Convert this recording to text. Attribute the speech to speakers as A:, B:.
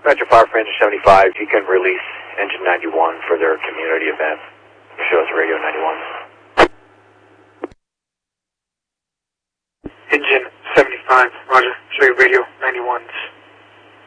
A: Roger, fire for engine 75. You can release engine 91 for their community event. Show us radio 91.
B: Engine 75, Roger. Show you radio 91s.